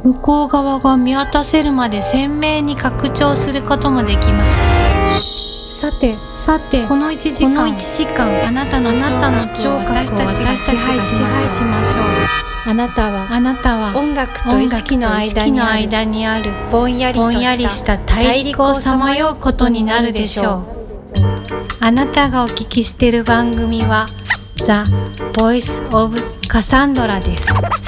向こう側が見渡せるまで鮮明に拡張することもできます。さてこの1時間あなたの聴覚を私たちが支配しましょう。あなたは音楽と意識の間にあるぼんやりした大陸をさまようことになるでしょう。あなたがお聞きしている番組は The Voice of Cassandra です。